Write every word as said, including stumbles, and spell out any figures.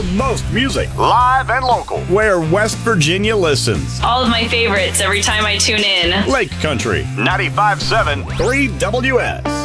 the most music, live and local, where West Virginia listens. All of my favorites every time I tune in. Lake Country, ninety-five point seven, three W S.